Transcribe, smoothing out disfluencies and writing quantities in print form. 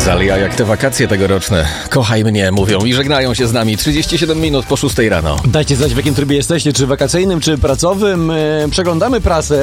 Zalia jak te wakacje tegoroczne. Kochaj mnie, mówią i żegnają się z nami. 37 minut po 6 rano. Dajcie znać, w jakim trybie jesteście, czy wakacyjnym, czy pracowym. Przeglądamy prasę.